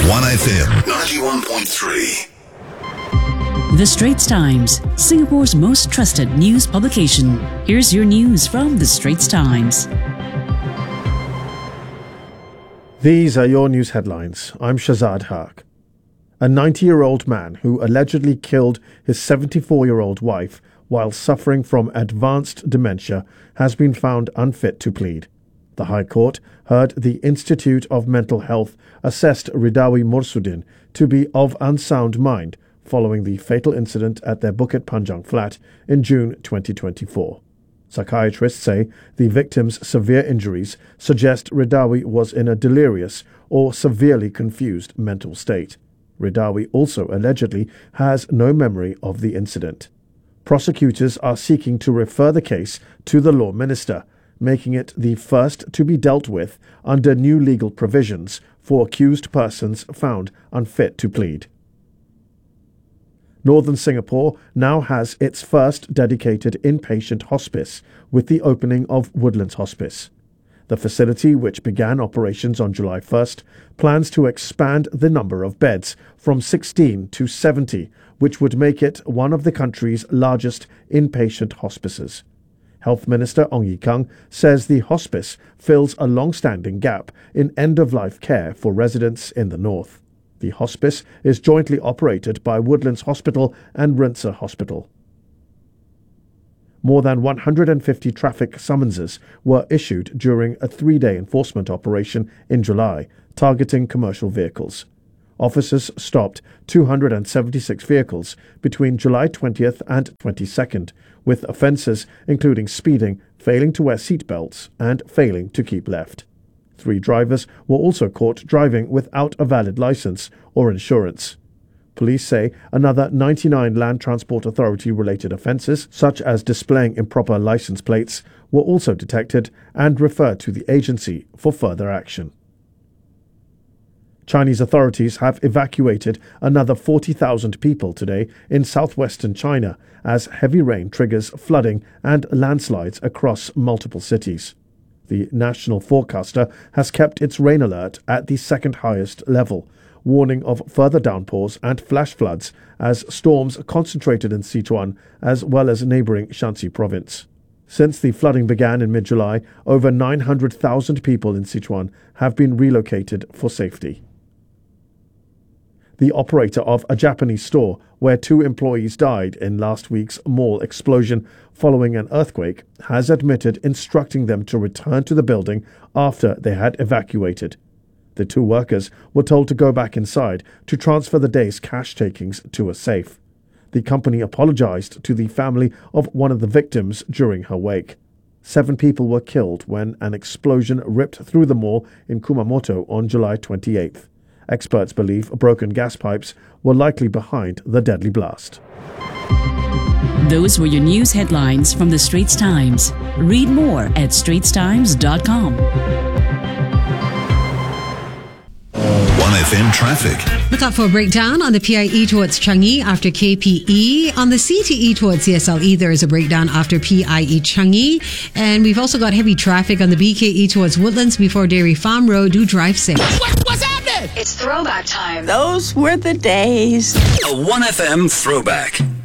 1FM 91.3. The Straits Times, Singapore's most trusted news publication. Here's your news from The Straits Times. These are your news headlines. I'm Shazad Haq. A 90-year-old man who allegedly killed his 74-year-old wife while suffering from advanced dementia has been found unfit to plead. The High Court heard the Institute of Mental Health assessed Ridawi Morsuddin to be of unsound mind following the fatal incident at their Bukit Panjang flat in June 2024. Psychiatrists say the victim's severe injuries suggest Ridawi was in a delirious or severely confused mental state. Ridawi also allegedly has no memory of the incident. Prosecutors are seeking to refer the case to the Law Minister, making it the first to be dealt with under new legal provisions for accused persons found unfit to plead. Northern Singapore now has its first dedicated inpatient hospice with the opening of Woodlands Hospice. The facility, which began operations on July 1st, plans to expand the number of beds from 16 to 70, which would make it one of the country's largest inpatient hospices. Health Minister Ong Ye Kung says the hospice fills a long-standing gap in end-of-life care for residents in the north. The hospice is jointly operated by Woodlands Hospital and Rinsa Hospital. More than 150 traffic summonses were issued during a 3-day enforcement operation in July, targeting commercial vehicles. Officers stopped 276 vehicles between July 20th and 22nd, with offences including speeding, failing to wear seatbelts, and failing to keep left. 3 drivers were also caught driving without a valid licence or insurance. Police say another 99 Land Transport Authority-related offences, such as displaying improper licence plates, were also detected and referred to the agency for further action. Chinese authorities have evacuated another 40,000 people today in southwestern China as heavy rain triggers flooding and landslides across multiple cities. The national forecaster has kept its rain alert at the second highest level, warning of further downpours and flash floods as storms concentrated in Sichuan as well as neighbouring Shanxi province. Since the flooding began in mid-July, over 900,000 people in Sichuan have been relocated for safety. The operator of a Japanese store where 2 employees died in last week's mall explosion following an earthquake has admitted instructing them to return to the building after they had evacuated. The 2 workers were told to go back inside to transfer the day's cash takings to a safe. The company apologized to the family of one of the victims during her wake. 7 people were killed when an explosion ripped through the mall in Kumamoto on July 28th. Experts believe broken gas pipes were likely behind the deadly blast. Those were your news headlines from The Straits Times. Read more at straitstimes.com. 1FM traffic. Look out for a breakdown on the PIE towards Changi after KPE. On the CTE towards CSLE, there is a breakdown after PIE Changi. And we've also got heavy traffic on the BKE towards Woodlands before Dairy Farm Road. Do drive safe. What's happening? It's throwback time. Those were the days. A 1FM throwback.